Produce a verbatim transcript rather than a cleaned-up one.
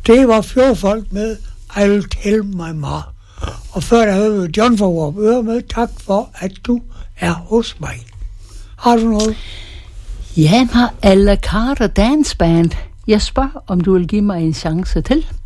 Det var Fjordfolk med I'll Tell My Ma. Og før der havde vi John for øre med. Tak for, at du er hos mig. Har du noget? Jan har a la carte dance band. Jeg spørger, om du vil give mig en chance til.